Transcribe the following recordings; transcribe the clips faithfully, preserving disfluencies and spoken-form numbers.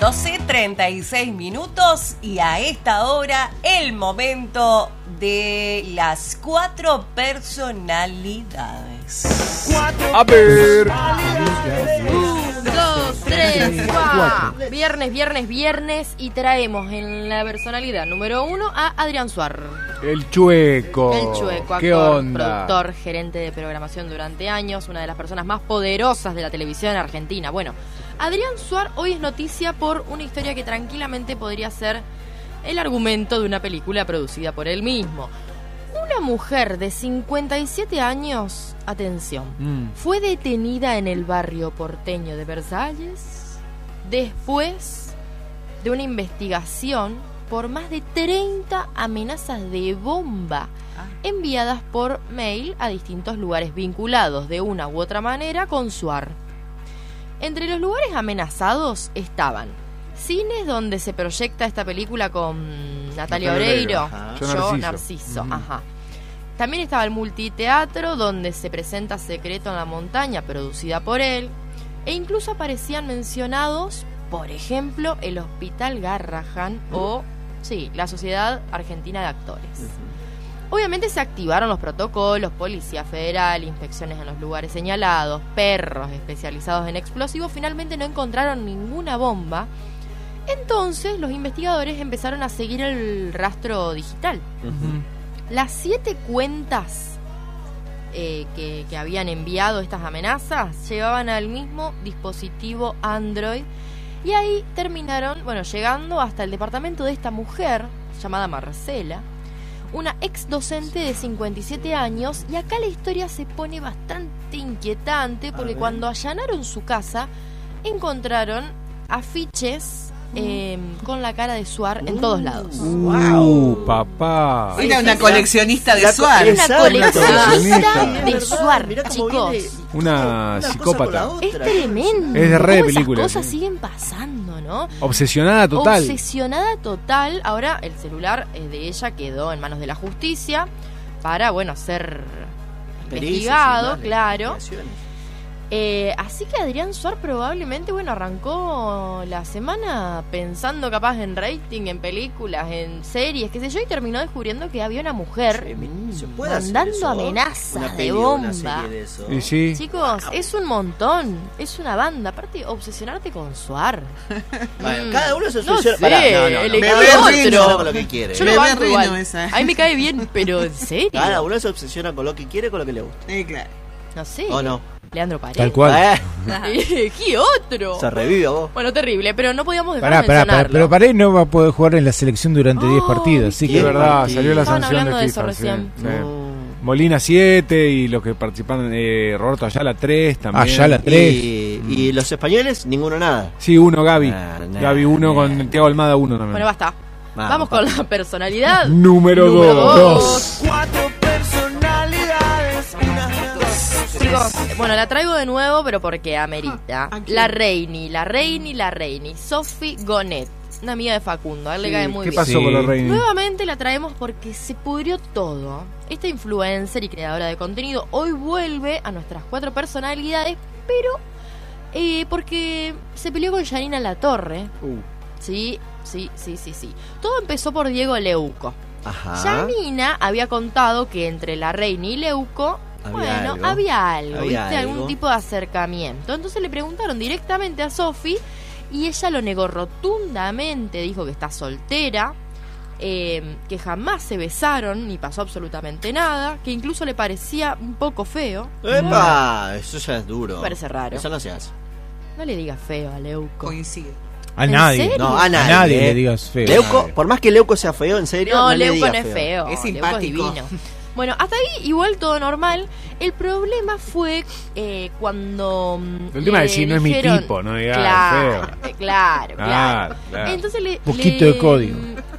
doce treinta y seis minutos y a esta hora el momento de las cuatro personalidades. Cuatro A ver. Un, dos, tres, cuatro. Viernes, viernes, viernes y traemos en la personalidad número uno a Adrián Suar. El Chueco. El Chueco, ¿Qué actor, onda? productor, gerente de programación durante años, una de las personas más poderosas de la televisión argentina. Bueno, Adrián Suar hoy es noticia por una historia que tranquilamente podría ser el argumento de una película producida por él mismo. Una mujer de cincuenta y siete años, atención, Mm. fue detenida en el barrio porteño de Versalles después de una investigación por más de treinta amenazas de bomba enviadas por mail a distintos lugares vinculados de una u otra manera con Suar. Entre los lugares amenazados estaban cines donde se proyecta esta película con Natalia Oreiro, Ajá. Yo, Yo, Narciso, Narciso. Narciso. Ajá. También estaba el multiteatro donde se presenta Secreto en la Montaña, producida por él, e incluso aparecían mencionados, por ejemplo, el Hospital Garrahan o, sí, la Sociedad Argentina de Actores. Obviamente se activaron los protocolos, Policía Federal, inspecciones en los lugares señalados, perros especializados en explosivos, finalmente no encontraron ninguna bomba. Entonces los investigadores empezaron a seguir el rastro digital. Ujú. Las siete cuentas eh, que, que habían enviado estas amenazas llevaban al mismo dispositivo Android y ahí terminaron, bueno, llegando hasta el departamento de esta mujer llamada Marcela, una ex docente de cincuenta y siete años, y acá la historia se pone bastante inquietante porque cuando allanaron su casa encontraron afiches eh, con la cara de Suar en todos lados. Uh, papá. Era una coleccionista de La- Suar. Una Exacto, coleccionista coleccionista. de Suar, Mirá cómo chicos. viene Una cosa psicópata. con la otra. Es tremendo. Es de re de Cómo película, esas cosas sí. siguen pasando, ¿no? Obsesionada total. Obsesionada total. Ahora el celular eh, de ella quedó en manos de la justicia para, bueno, ser investigado, Pericias, claro. investigaciones. Eh, así que Adrián Suar probablemente, bueno, arrancó la semana pensando capaz en rating, en películas, en series, qué sé yo, y terminó descubriendo que había una mujer Femini- ¿se puede hacer mandando eso? amenazas Una de peli o una bomba. serie de eso. Y sí. Chicos, es un montón, es una banda. Aparte, obsesionarte con Suar. Bueno, Mm, cada uno se no obsesiona. sé, Pará, no, no, no. elegí Bebé otro. Rino. Con lo que quiere. Yo lo Bebé banco Rino igual. esa. A mí me cae bien, pero en serio. Cada uno se obsesiona con lo que quiere, con lo que le gusta. Sí, claro. No sé. ¿O no? Leandro Paredes. Tal cual. Eh, Elegí otro. se revive a vos. Bueno, terrible, pero no podíamos dejar Pará, de pará, pará, mencionarlo. pero Paredes no va a poder jugar en la selección durante diez Oh, partidos, así Sí, que es verdad, partido. salió la Estaban sanción hablando de de eso FIFA. sí, recién. sí. Mm. Molina siete y los que participan, eh, Roberto Ayala tres también. Ayala tres. Y, y los españoles, ninguno nada. Sí, uno, Gaby. Nah, nah, Gaby uno nah. con Thiago Almada uno también. Bueno, basta. Vamos, Vamos con la personalidad. Número Número dos. dos. Cuatro personalidades, una dos. Chicos, bueno, la traigo de nuevo, pero porque amerita. ¿A quién? La Reini, la Reini, la Reini. Sophie Gonet, una amiga de Facundo. A él le Sí, cae muy ¿Qué bien. pasó Sí. con los Reini? Nuevamente la traemos porque se pudrió todo. Esta influencer y creadora de contenido hoy vuelve a nuestras cuatro personalidades, pero eh, porque se peleó con Janina Latorre. Uh, Sí, sí, sí, sí, sí. Todo empezó por Diego Leuco. ajá. Janina había contado que entre la Reina y Leuco, Había bueno, algo. había algo, Había ¿viste? algo. Algún tipo de acercamiento. Entonces le preguntaron directamente a Sophie y ella lo negó rotundamente, dijo que está soltera, eh, que jamás se besaron ni pasó absolutamente nada, que incluso le parecía un poco feo. ¡Epa! Eso ya es duro. Me parece raro. Eso no se hace. No le digas feo a Leuco. Coincide. a ¿En nadie. serio? No, a A nadie. nadie eh. le digas feo. Leuco, Nadie. por más que Leuco sea feo, en serio, No, no, le Leuco digas no es feo. Es Leuco simpático. divino. Bueno, hasta ahí igual todo normal. El problema fue eh, cuando... mm, El tema le es decir, no es mi dijeron- tipo, no digas claro, feo. eh, claro, claro. Claro, claro. Entonces le... Poquito le- de código.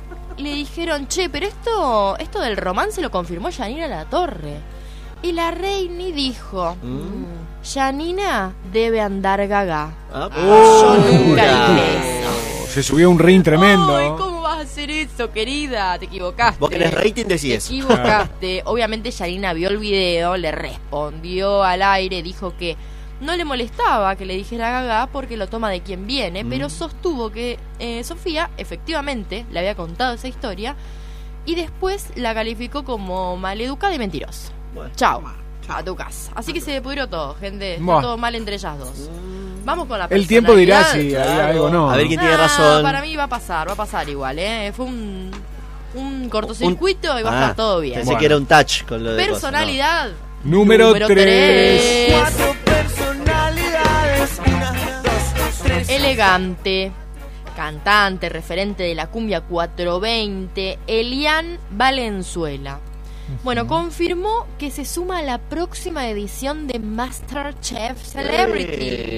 Le dijeron, che, pero esto esto del romance lo confirmó Janina Latorre. Y la Reini dijo, Mm. Janina debe andar gaga. Ah, Yo nunca pura. dije eso. Se subió un ring tremendo. Ay, ¿cómo vas a hacer eso, querida? Te equivocaste. Vos querés rating, Te decís eso. equivocaste. Obviamente Yanina vio el video, le respondió al aire, dijo que no le molestaba que le dijera Gaga porque lo toma de quien viene, mm. pero sostuvo que eh, Sofía efectivamente le había contado esa historia y después la calificó como maleducada y mentirosa. Bueno. Chao, a tu casa. Así que se pudrió todo, gente. Está bueno. todo mal entre ellas dos. Vamos con la personalidad. El tiempo dirá si claro. hay algo o no. A ver quién nah, tiene razón. Para mí va a pasar, va a pasar igual, ¿eh? Fue un, un cortocircuito un... y va ah, a estar todo bien. Pensé bueno. que era un touch con lo de personalidad. Cosas, no. Número tres. Cuatro personalidades. Una, dos, tres. Elegante. Cantante, referente de la cumbia cuatrocientos veinte, Elian Valenzuela. Bueno, confirmó que se suma a la próxima edición de MasterChef Celebrity.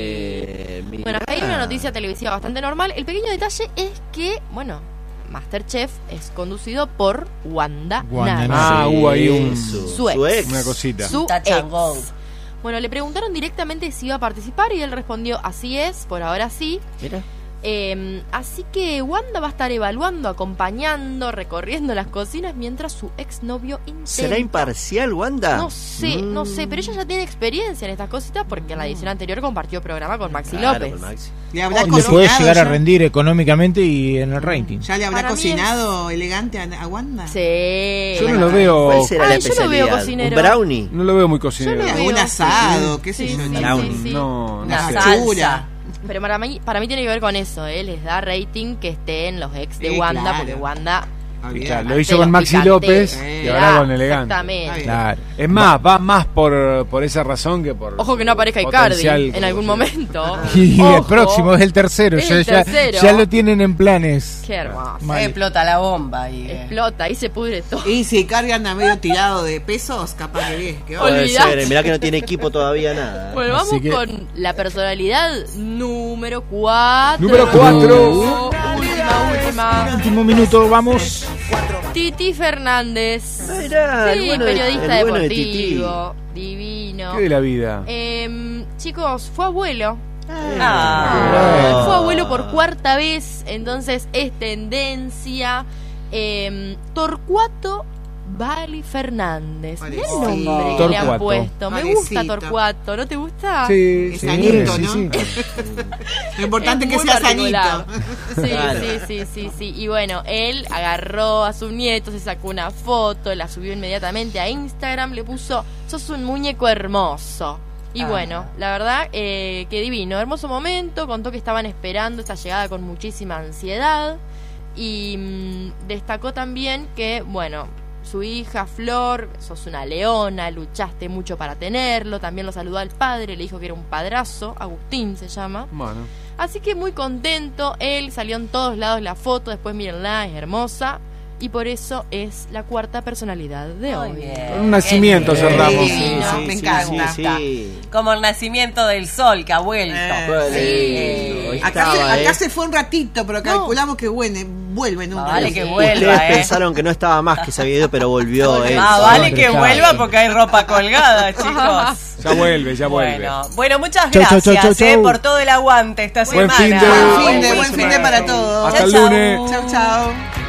Eh, bueno, acá hay una noticia televisiva bastante normal. El pequeño detalle es que, bueno, MasterChef es conducido por Wanda, Wanda Nara. Ah, hubo ahí un, su, su, ex, su ex. Una cosita. Su ex. Bueno, le preguntaron directamente si iba a participar y él respondió, así es, por ahora sí. Mira. Eh, así que Wanda va a estar evaluando, acompañando, recorriendo las cocinas mientras su exnovio intenta. ¿Será imparcial, Wanda? No sé, mm. no sé, pero ella ya tiene experiencia en estas cositas porque en la edición anterior compartió programa con Maxi claro, López. Con Maxi. ¿Le habrá le puede llegar ya? a rendir económicamente y en el rating. ¿Ya le habrá Para cocinado es... elegante a, a Wanda? Sí. Yo no lo veo. ¿Cuál será Ay, la yo lo veo cocinero. ¿Un brownie? No lo veo muy cocinero. Yo lo veo, un asado, sí. qué sé sí, yo. Sí, brownie. Sí, sí. No, una no salsa. Pero para mí, para mí tiene que ver con eso, ¿eh? Les da rating que estén los ex de sí, Wanda, claro. porque Wanda... Claro, lo hizo con Maxi López y ahora con Elegante. Exactamente. Claro. Es más, va más por, por esa razón que por. Ojo que no aparezca Icardi en algún momento. Y Ojo, el próximo es el tercero. Es ya, el tercero. Ya, ya lo tienen en planes. Qué hermoso. Vale. Explota la bomba. Y, Explota y se pudre todo. Y si Icardi anda medio tirado de pesos, capaz que bien. Que Puede ser, mirá que no tiene equipo todavía nada. Bueno, vamos que... con la personalidad número cuatro. Número cuatro. Uh, última, última. Último minuto, vamos. Titi Fernández. Mirá, sí, bueno periodista de, bueno deportivo. De divino. ¿Qué de la vida? Eh, chicos, fue abuelo. Ah. Fue abuelo por cuarta vez. Entonces es tendencia. Eh, Torcuato Vali Fernández. Mirá el nombre que Torcuato. le han puesto. Me Valecito. gusta Torcuato. ¿No te gusta? Sí, es sí, sanito, sí, ¿no? sí. Lo importante es que muy sea particular. sanito. Sí, Claro. sí, sí, sí, sí. Y bueno, él agarró a su nieto, se sacó una foto, la subió inmediatamente a Instagram, le puso, sos un muñeco hermoso. Y ah. bueno, la verdad, eh, que divino, hermoso momento, contó que estaban esperando esta llegada con muchísima ansiedad y mmm, destacó también que, bueno, su hija Flor, sos una leona, luchaste mucho para tenerlo, también lo saludó al padre, le dijo que era un padrazo, Agustín se llama. Bueno. Así que muy contento, él salió en todos lados la foto, después mírenla, es hermosa. Y por eso es la cuarta personalidad de hoy. Con un nacimiento cerramos. Sí, sí, sí, me encanta. Sí, sí. Como el nacimiento del sol que ha vuelto. Eh, sí. Acá, estaba, se, acá eh. se fue un ratito, pero calculamos no. que vuelve, vuelve nunca. Vale que sí. vuelva. Ustedes eh. pensaron que no estaba más que ese video, pero volvió él. Ah, vale que vuelva porque hay ropa colgada, chicos. Ya vuelve, ya vuelve. Bueno, bueno muchas Chau, gracias chau, chau, chau, eh, chau. por todo el aguante esta Buen semana. fin de- Buen fin de, Buen buen fin de para todos. Hasta el Chau, lunes. Chau, chau.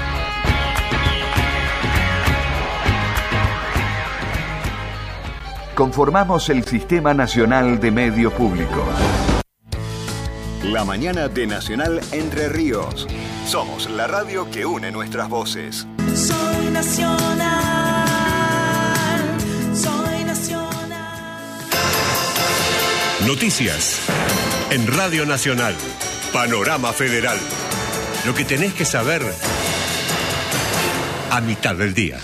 Conformamos el Sistema Nacional de Medios Públicos. La mañana de Nacional Entre Ríos. Somos la radio que une nuestras voces. Soy nacional, soy nacional. Noticias en Radio Nacional. Panorama Federal. Lo que tenés que saber a mitad del día.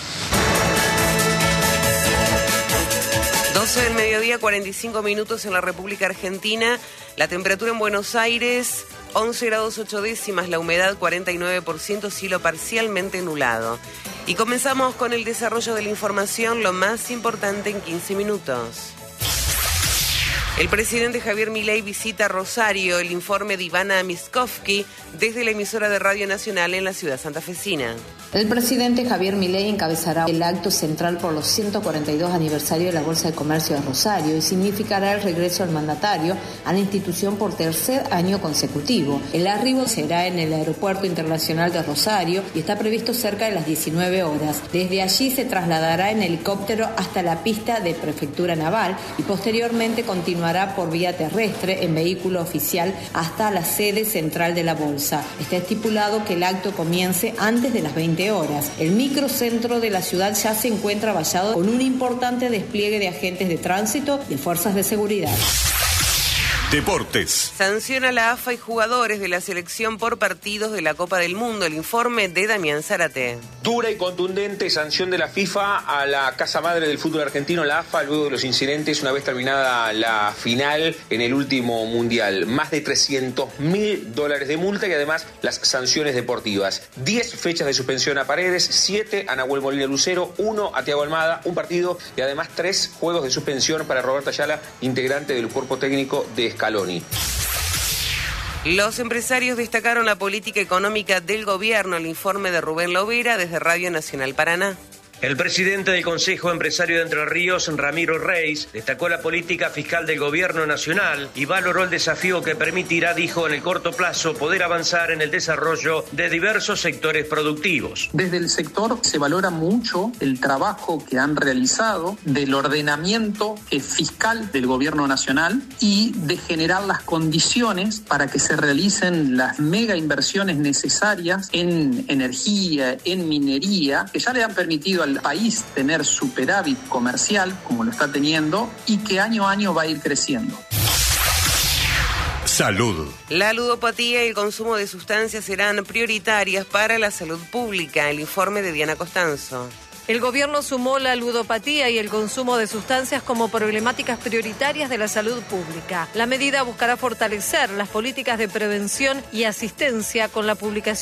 doce del mediodía, cuarenta y cinco minutos en la República Argentina. La temperatura en Buenos Aires, once grados ocho décimas, la humedad cuarenta y nueve por ciento, cielo parcialmente nublado. Y comenzamos con el desarrollo de la información, lo más importante en quince minutos. El presidente Javier Milei visita Rosario, el informe de Ivana Miskovsky desde la emisora de Radio Nacional en la ciudad santafesina. El presidente Javier Milei encabezará el acto central por los ciento cuarenta y dos aniversario de la Bolsa de Comercio de Rosario y significará el regreso del mandatario a la institución por tercer año consecutivo. El arribo será en el Aeropuerto Internacional de Rosario y está previsto cerca de las diecinueve horas. Desde allí se trasladará en helicóptero hasta la pista de Prefectura Naval y posteriormente continuará continuará por vía terrestre en vehículo oficial hasta la sede central de la Bolsa. Está estipulado que el acto comience antes de las veinte horas. El microcentro de la ciudad ya se encuentra vallado con un importante despliegue de agentes de tránsito y de fuerzas de seguridad. Deportes. Sanciona la A F A y jugadores de la selección por partidos de la Copa del Mundo. El informe de Damián Zárate. Dura y contundente sanción de la FIFA a la casa madre del fútbol argentino, la A F A, luego de los incidentes una vez terminada la final en el último mundial. Más de trescientos mil dólares de multa y además las sanciones deportivas. diez fechas de suspensión a Paredes, siete a Nahuel Molina Lucero, uno a Thiago Almada, un partido y además tres juegos de suspensión para Roberto Ayala, integrante del cuerpo técnico de Scaloni. Los empresarios destacaron la política económica del gobierno. El informe de Rubén Lovera desde Radio Nacional Paraná. El presidente del Consejo Empresario de Entre Ríos, Ramiro Reis, destacó la política fiscal del gobierno nacional y valoró el desafío que permitirá, dijo, en el corto plazo poder avanzar en el desarrollo de diversos sectores productivos. Desde el sector se valora mucho el trabajo que han realizado del ordenamiento fiscal del gobierno nacional y de generar las condiciones para que se realicen las mega inversiones necesarias en energía, en minería, que ya le han permitido al país tener superávit comercial, como lo está teniendo, y que año a año va a ir creciendo. Salud. La ludopatía y el consumo de sustancias serán prioritarias para la salud pública. El informe de Diana Costanzo. El gobierno sumó la ludopatía y el consumo de sustancias como problemáticas prioritarias de la salud pública. La medida buscará fortalecer las políticas de prevención y asistencia con la publicación